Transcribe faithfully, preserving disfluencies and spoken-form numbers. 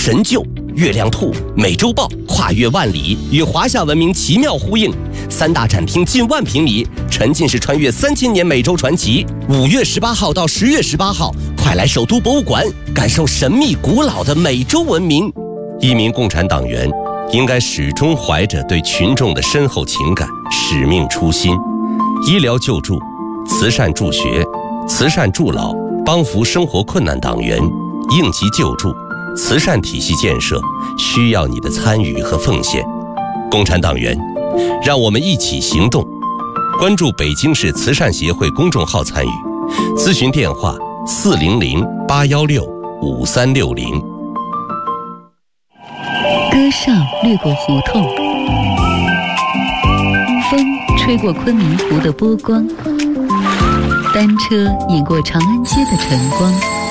神救、月亮兔、美洲豹跨越万里，与华夏文明奇妙呼应。三大展厅近万平米，沉浸式穿越三千年美洲传奇。五月十八号到十月十八号，快来首都博物馆感受神秘古老的美洲文明。一名共产党员应该始终怀着对群众的深厚情感、使命初心。医疗救助、慈善助学、慈善助老，帮扶生活困难党员，应急救助、慈善体系建设需要你的参与和奉献。共产党员，让我们一起行动。关注北京市慈善协会公众号参与，咨询电话四零零八幺六五三六零。 歌上掠过胡同，风吹过昆明湖的波光，单车引过长安街的晨光。